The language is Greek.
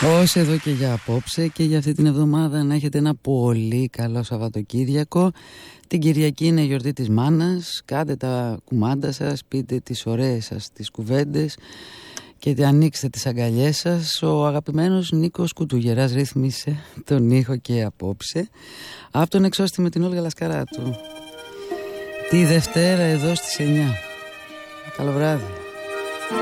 Όσοι εδώ και για απόψε και για αυτή την εβδομάδα να έχετε ένα πολύ καλό Σαββατοκύριακο. Την Κυριακή είναι η γιορτή της μάνας. Κάντε τα κουμάντα σας, πείτε τις ωραίες σας τις κουβέντες και ανοίξτε τις αγκαλιές σας. Ο αγαπημένος Νίκος Κουτουγεράς ρύθμισε τον ήχο και απόψε. Από τον εξώστη με την Όλγα Λασκαράτου. Τη Δευτέρα εδώ στις 9. Καλό βράδυ.